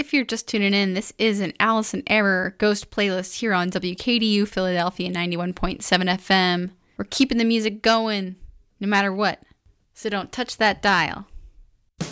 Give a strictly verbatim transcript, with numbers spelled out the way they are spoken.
if you're just tuning in, this is an Alice in Error Ghost playlist here on W K D U Philadelphia ninety-one point seven F M. We're keeping the music going, no matter what. So don't touch that dial.